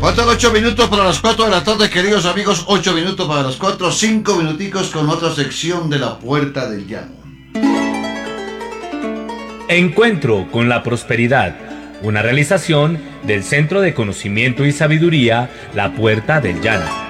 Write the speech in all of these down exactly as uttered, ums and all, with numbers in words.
Faltan ocho minutos para las cuatro de la tarde, queridos amigos. Ocho minutos para las cuatro, cinco minuticos con otra sección de La Puerta del Llano. Encuentro con la prosperidad, una realización del Centro de Conocimiento y Sabiduría, La Puerta del Llano.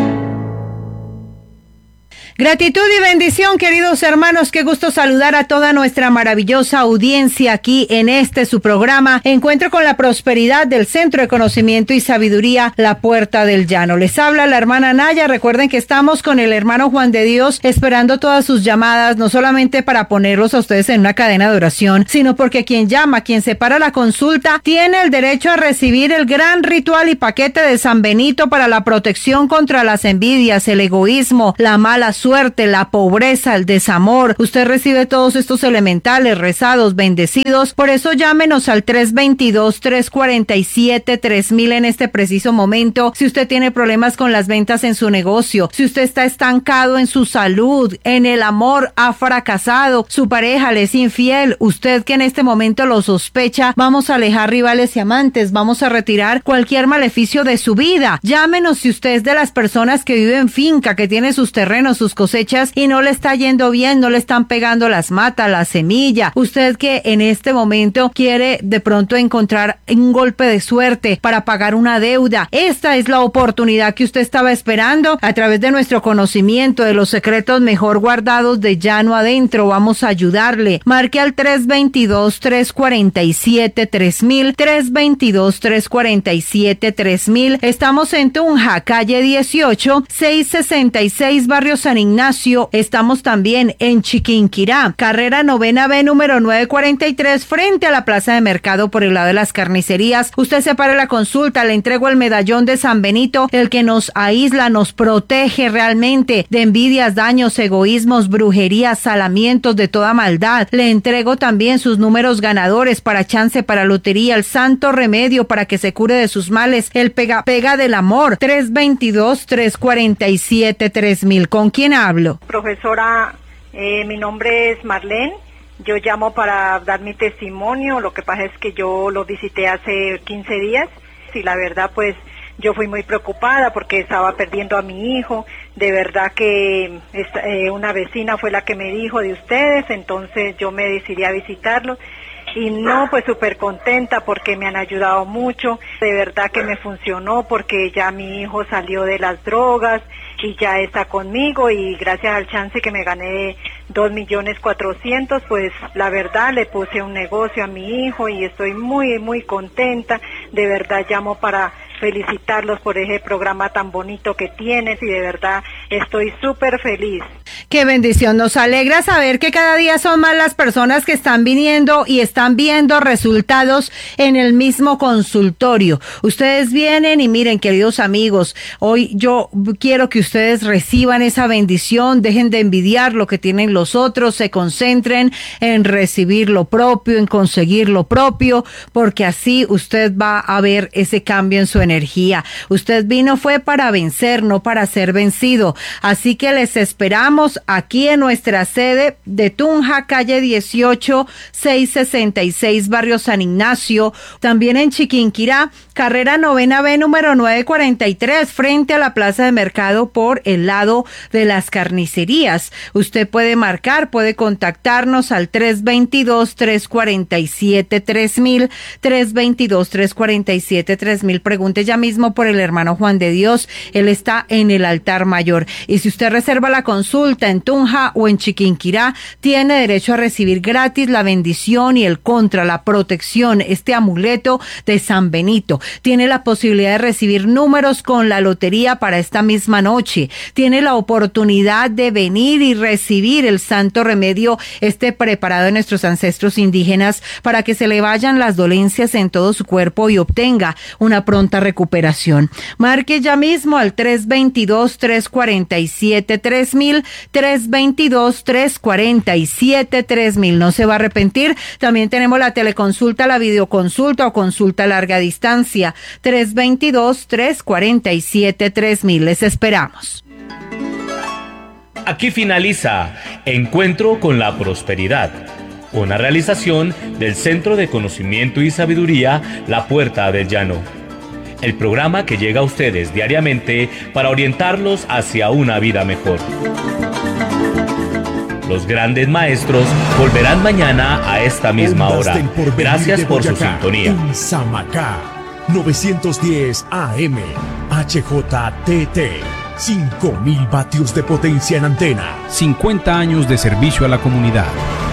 Gratitud y bendición, queridos hermanos, qué gusto saludar a toda nuestra maravillosa audiencia aquí en este su programa, Encuentro con la Prosperidad del Centro de Conocimiento y Sabiduría, La Puerta del Llano. Les habla la hermana Naya. Recuerden que estamos con el hermano Juan de Dios esperando todas sus llamadas, no solamente para ponerlos a ustedes en una cadena de oración, sino porque quien llama, quien separa la consulta, tiene el derecho a recibir el gran ritual y paquete de San Benito para la protección contra las envidias, el egoísmo, la mala suerte, la pobreza, el desamor. Usted recibe todos estos elementales rezados, bendecidos. Por eso llámenos al tres veintidós, tres cuarenta y siete, tres mil en este preciso momento. Si usted tiene problemas con las ventas en su negocio, si usted está estancado en su salud, en el amor, ha fracasado, su pareja le es infiel, usted que en este momento lo sospecha, vamos a alejar rivales y amantes, vamos a retirar cualquier maleficio de su vida. Llámenos si usted es de las personas que vive en finca, que tiene sus terrenos, sus cosechas y no le está yendo bien, no le están pegando las matas, la semilla. Usted que en este momento quiere de pronto encontrar un golpe de suerte para pagar una deuda. Esta es la oportunidad que usted estaba esperando. A través de nuestro conocimiento de los secretos mejor guardados de Llano Adentro, vamos a ayudarle. Marque al tres veintidós, tres cuarenta y siete, tres mil, tres veintidós, tres cuarenta y siete, tres mil. Estamos en Tunja, calle dieciocho, seiscientos sesenta y seis, barrio San Ignacio. Estamos también en Chiquinquirá, carrera novena B, número novecientos cuarenta y tres, frente a la plaza de mercado por el lado de las carnicerías. Usted separe la consulta, le entrego el medallón de San Benito, el que nos aísla, nos protege realmente de envidias, daños, egoísmos, brujerías, salamientos de toda maldad. Le entrego también sus números ganadores para chance, para lotería, el santo remedio para que se cure de sus males, el pega pega del amor, tres veintidós, tres cuarenta y siete, tres mil. ¿Con quién hablo? Profesora, eh, mi nombre es Marlene. Yo llamo para dar mi testimonio. Lo que pasa es que yo lo visité hace quince días y la verdad pues yo fui muy preocupada porque estaba perdiendo a mi hijo. De verdad que esta, eh, una vecina fue la que me dijo de ustedes, entonces yo me decidí a visitarlos. Y no, pues súper contenta porque me han ayudado mucho, de verdad que me funcionó porque ya mi hijo salió de las drogas y ya está conmigo y gracias al chance que me gané dos millones cuatrocientos, pues la verdad le puse un negocio a mi hijo y estoy muy, muy contenta, de verdad llamo para felicitarlos por ese programa tan bonito que tienes y de verdad estoy súper feliz. Qué bendición, nos alegra saber que cada día son más las personas que están viniendo y están viendo resultados en el mismo consultorio. Ustedes vienen y miren, queridos amigos, hoy yo quiero que ustedes reciban esa bendición, dejen de envidiar lo que tienen los otros, se concentren en recibir lo propio, en conseguir lo propio, porque así usted va a ver ese cambio en su energía. Usted vino fue para vencer, no para ser vencido. Así que les esperamos aquí en nuestra sede de Tunja, calle dieciocho, seiscientos sesenta y seis, barrio San Ignacio. También en Chiquinquirá, carrera novena B, número novecientos cuarenta y tres, frente a la plaza de mercado por el lado de las carnicerías. Usted puede marcar, puede contactarnos al tres veintidós, tres cuarenta y siete, tres mil, tres veintidós, tres cuarenta y siete, tres mil. Pregunte ya mismo por el hermano Juan de Dios. Él está en el altar mayor. Y si usted reserva la consulta en Tunja o en Chiquinquirá, tiene derecho a recibir gratis la bendición y el contra, la protección, este amuleto de San Benito. Tiene la posibilidad de recibir números con la lotería para esta misma noche. Tiene la oportunidad de venir y recibir el santo remedio, este preparado de nuestros ancestros indígenas, para que se le vayan las dolencias en todo su cuerpo y obtenga una pronta recuperación. Marque ya mismo al tres veintidós, tres cuarenta y siete, tres mil, tres veintidós, tres cuarenta y siete, tres mil. No se va a arrepentir. También tenemos la teleconsulta, la videoconsulta o consulta a larga distancia. tres veintidós, tres cuarenta y siete, tres mil. Les esperamos. Aquí finaliza Encuentro con la Prosperidad, una realización del Centro de Conocimiento y Sabiduría, La Puerta del Llano. el programa que llega a ustedes diariamente para orientarlos hacia una vida mejor. Los grandes maestros volverán mañana a esta misma hora. Gracias por su sintonía. En Samacá, novecientos diez A M, H J T T, cinco mil vatios de potencia en antena. cincuenta años de servicio a la comunidad.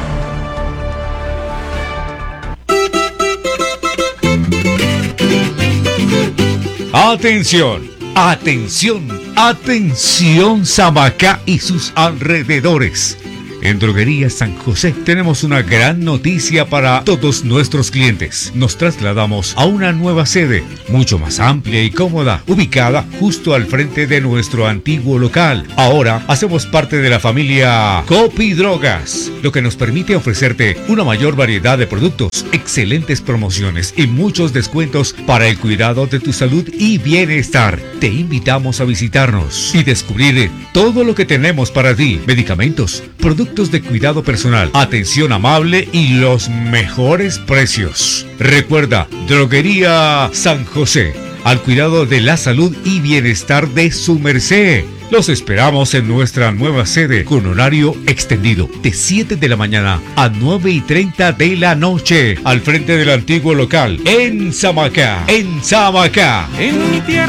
Atención, atención, atención Samacá y sus alrededores. En Droguería San José tenemos una gran noticia para todos nuestros clientes. Nos trasladamos a una nueva sede, mucho más amplia y cómoda, ubicada justo al frente de nuestro antiguo local. Ahora hacemos parte de la familia Copi Drogas, lo que nos permite ofrecerte una mayor variedad de productos, excelentes promociones y muchos descuentos para el cuidado de tu salud y bienestar. Te invitamos a visitarnos y descubrir todo lo que tenemos para ti: medicamentos, productos de cuidado personal, atención amable y los mejores precios. Recuerda, Droguería San José, al cuidado de la salud y bienestar de su merced. Los esperamos en nuestra nueva sede con horario extendido de siete de la mañana a nueve y treinta de la noche, al frente del antiguo local en Samacá, en Samacá. En mi tierra